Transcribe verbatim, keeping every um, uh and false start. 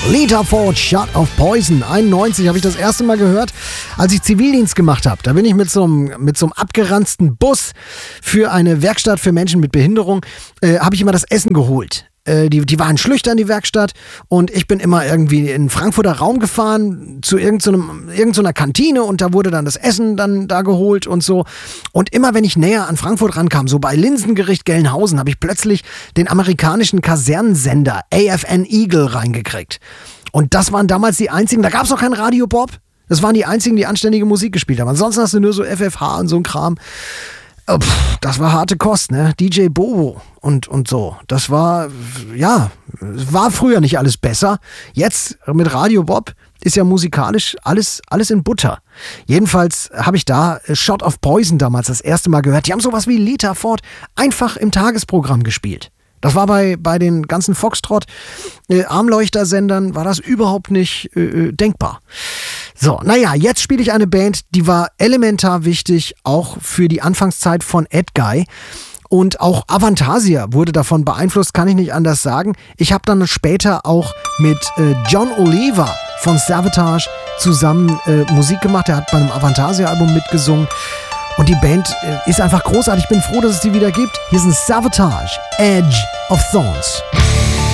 Lita Ford, Shot of Poison. einundneunzig habe ich das erste Mal gehört, als ich Zivildienst gemacht habe. Da bin ich mit so einem, mit so einem abgeranzten Bus für eine Werkstatt für Menschen mit Behinderung, äh, habe ich immer das Essen geholt. Äh, die, die waren schlüchtern, die Werkstatt. Und ich bin immer irgendwie in den Frankfurter Raum gefahren zu irgendeiner irgendeiner Kantine und da wurde dann das Essen dann da geholt und so. Und immer wenn ich näher an Frankfurt rankam, so bei Linsengericht Gelnhausen, habe ich plötzlich den amerikanischen Kasernensender A F N Eagle reingekriegt. Und das waren damals die einzigen, da gab es auch keinen Radio Bob. Das waren die einzigen, die anständige Musik gespielt haben. Ansonsten hast du nur so F F H und so ein Kram. Oh, pff, das war harte Kost, ne? D J Bobo und, und so. Das war, ja, war früher nicht alles besser. Jetzt mit Radio Bob ist ja musikalisch alles, alles in Butter. Jedenfalls habe ich da Shot of Poison damals das erste Mal gehört. Die haben sowas wie Lita Ford einfach im Tagesprogramm gespielt. Das war bei, bei den ganzen Foxtrot-Armleuchter-Sendern, äh, war das überhaupt nicht äh, denkbar. So, naja, jetzt spiele ich eine Band, die war elementar wichtig, auch für die Anfangszeit von Edguy. Und auch Avantasia wurde davon beeinflusst, kann ich nicht anders sagen. Ich habe dann später auch mit äh, John Oliver von Savatage zusammen äh, Musik gemacht. Er hat bei einem Avantasia-Album mitgesungen. Und die Band äh, ist einfach großartig. Ich bin froh, dass es die wieder gibt. Hier sind Savatage, Edge of Thorns.